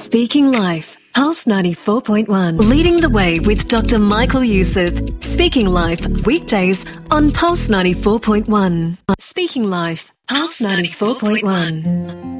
Speaking Life, Pulse 94.1. Leading the way with Dr. Michael Youssef. Speaking Life, weekdays on Pulse 94.1. Speaking Life, Pulse 94.1.